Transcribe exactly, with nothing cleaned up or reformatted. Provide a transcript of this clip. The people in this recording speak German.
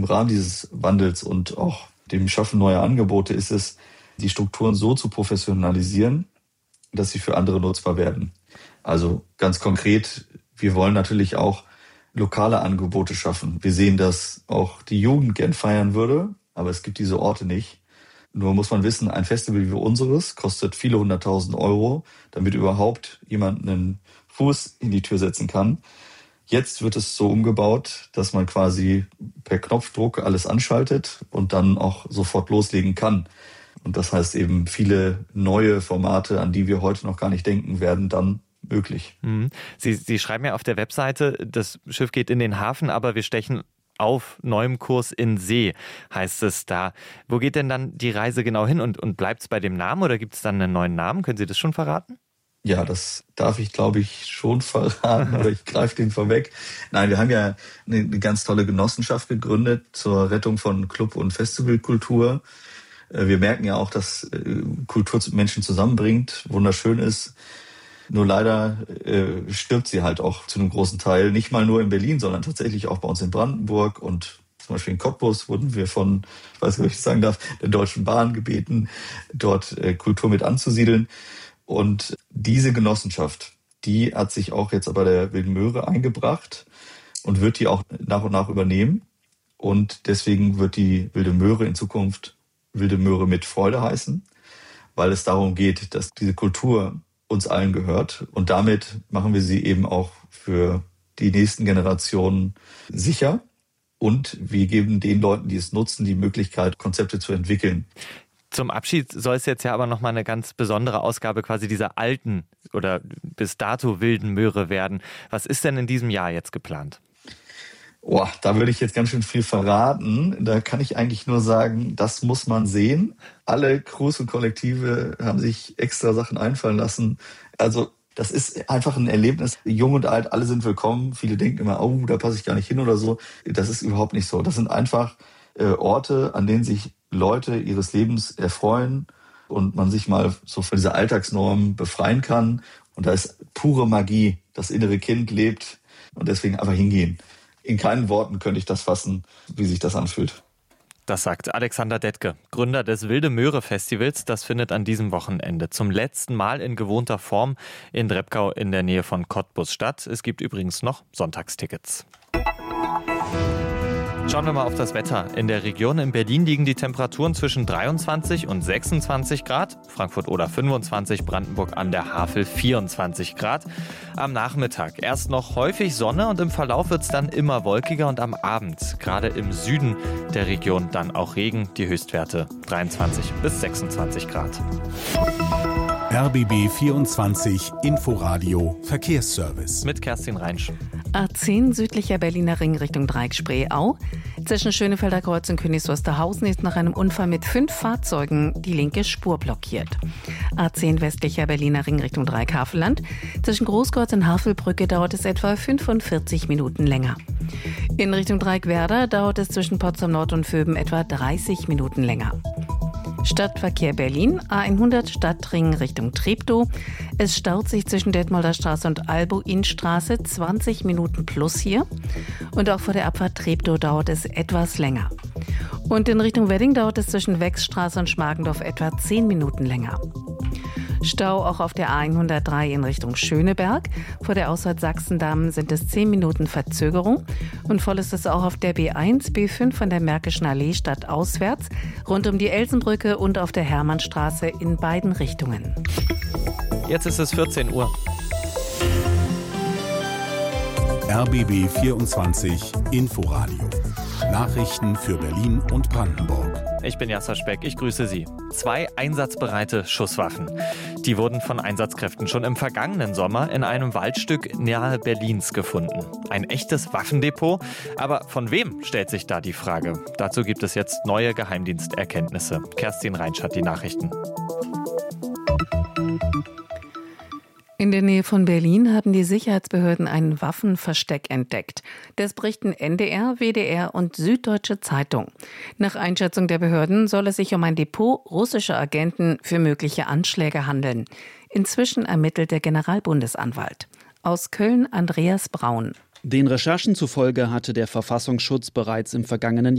im Rahmen dieses Wandels und auch dem Schaffen neuer Angebote ist es, die Strukturen so zu professionalisieren, dass sie für andere nutzbar werden. Also ganz konkret, wir wollen natürlich auch lokale Angebote schaffen. Wir sehen, dass auch die Jugend gern feiern würde, aber es gibt diese Orte nicht. Nur muss man wissen, ein Festival wie unseres kostet viele hunderttausend Euro, damit überhaupt jemand einen Fuß in die Tür setzen kann. Jetzt wird es so umgebaut, dass man quasi per Knopfdruck alles anschaltet und dann auch sofort loslegen kann. Und das heißt eben, viele neue Formate, an die wir heute noch gar nicht denken, werden dann möglich. Sie, Sie schreiben ja auf der Webseite, das Schiff geht in den Hafen, aber wir stechen auf neuem Kurs in See, heißt es da. Wo geht denn dann die Reise genau hin und, und bleibt es bei dem Namen oder gibt es dann einen neuen Namen? Können Sie das schon verraten? Ja, das darf ich, glaube ich, schon verraten, aber ich greife den vorweg. Nein, wir haben ja eine, eine ganz tolle Genossenschaft gegründet zur Rettung von Club- und Festivalkultur. Wir merken ja auch, dass Kultur Menschen zusammenbringt, wunderschön ist. Nur leider äh, stirbt sie halt auch zu einem großen Teil, nicht mal nur in Berlin, sondern tatsächlich auch bei uns in Brandenburg und zum Beispiel in Cottbus wurden wir von, ich weiß nicht, ob ich sagen darf, der Deutschen Bahn gebeten, dort äh, Kultur mit anzusiedeln. Und diese Genossenschaft, die hat sich auch jetzt bei der Wilden Möhre eingebracht und wird die auch nach und nach übernehmen. Und deswegen wird die Wilde Möhre in Zukunft Wilde Möhre mit Freude heißen, weil es darum geht, dass diese Kultur uns allen gehört. Und damit machen wir sie eben auch für die nächsten Generationen sicher. Und wir geben den Leuten, die es nutzen, die Möglichkeit, Konzepte zu entwickeln. Zum Abschied soll es jetzt ja aber nochmal eine ganz besondere Ausgabe quasi dieser alten oder bis dato Wilden Möhre werden. Was ist denn in diesem Jahr jetzt geplant? Oh, da würde ich jetzt ganz schön viel verraten. Da kann ich eigentlich nur sagen, das muss man sehen. Alle Crews und Kollektive haben sich extra Sachen einfallen lassen. Also das ist einfach ein Erlebnis. Jung und alt, alle sind willkommen. Viele denken immer, oh, da passe ich gar nicht hin oder so. Das ist überhaupt nicht so. Das sind einfach äh, Orte, an denen sich Leute ihres Lebens erfreuen und man sich mal so von dieser Alltagsnorm befreien kann. Und da ist pure Magie. Das innere Kind lebt und deswegen einfach hingehen. In keinen Worten könnte ich das fassen, wie sich das anfühlt. Das sagt Alexander Dettke, Gründer des Wilde Möhre Festivals. Das findet an diesem Wochenende zum letzten Mal in gewohnter Form in Drebkau in der Nähe von Cottbus statt. Es gibt übrigens noch Sonntagstickets. Schauen wir mal auf das Wetter. In der Region in Berlin liegen die Temperaturen zwischen dreiundzwanzig und sechsundzwanzig Grad. Frankfurt oder fünfundzwanzig, Brandenburg an der Havel vierundzwanzig Grad. Am Nachmittag erst noch häufig Sonne und im Verlauf wird es dann immer wolkiger und am Abend, gerade im Süden der Region, dann auch Regen. Die Höchstwerte dreiundzwanzig bis sechsundzwanzig Grad. R B B vierundzwanzig Inforadio Verkehrsservice. Mit Kerstin Reinsch. A zehn südlicher Berliner Ring Richtung Dreieck-Spreeau. Zwischen Schönefelder Kreuz und Königs Wusterhausen ist nach einem Unfall mit fünf Fahrzeugen die linke Spur blockiert. A zehn westlicher Berliner Ring Richtung Dreieck-Havelland. Zwischen Großkreuz und Havelbrücke dauert es etwa fünfundvierzig Minuten länger. In Richtung Dreieck-Werder dauert es zwischen Potsdam Nord und Vöben etwa dreißig Minuten länger. Stadtverkehr Berlin, A hundert Stadtring Richtung Treptow. Es staut sich zwischen Detmolder Straße und Albuinstraße zwanzig Minuten plus hier. Und auch vor der Abfahrt Treptow dauert es etwas länger. Und in Richtung Wedding dauert es zwischen Wechsstraße und Schmargendorf etwa zehn Minuten länger. Stau auch auf der A hundertdrei in Richtung Schöneberg. Vor der Ausfahrt Sachsendamm sind es zehn Minuten Verzögerung. Und voll ist es auch auf der B eins, B fünf von der Märkischen Allee stadtauswärts, rund um die Elsenbrücke und auf der Hermannstraße in beiden Richtungen. Jetzt ist es vierzehn Uhr. R B B vierundzwanzig Inforadio. Nachrichten für Berlin und Brandenburg. Ich bin Jasser Speck, ich grüße Sie. Zwei einsatzbereite Schusswaffen. Die wurden von Einsatzkräften schon im vergangenen Sommer in einem Waldstück nahe Berlins gefunden. Ein echtes Waffendepot? Aber von wem, stellt sich da die Frage. Dazu gibt es jetzt neue Geheimdiensterkenntnisse. Kerstin Reinsch hat die Nachrichten. In der Nähe von Berlin haben die Sicherheitsbehörden ein Waffenversteck entdeckt. Das berichten N D R, W D R und Süddeutsche Zeitung. Nach Einschätzung der Behörden soll es sich um ein Depot russischer Agenten für mögliche Anschläge handeln. Inzwischen ermittelt der Generalbundesanwalt. Aus Köln Andreas Braun. Den Recherchen zufolge hatte der Verfassungsschutz bereits im vergangenen